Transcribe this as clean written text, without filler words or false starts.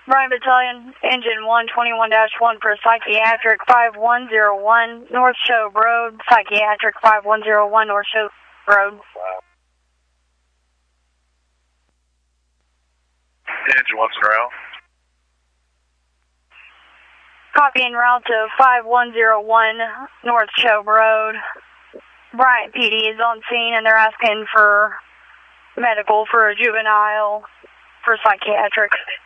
Bryant Battalion, Engine 121-1 for Psychiatric 5101 North Show Road, Psychiatric 5101 North Show Road. Wow. Engine, what's the route? Copy en route to 5101 North Show Road. Bryant PD is on scene and they're asking for medical for a juvenile for psychiatric.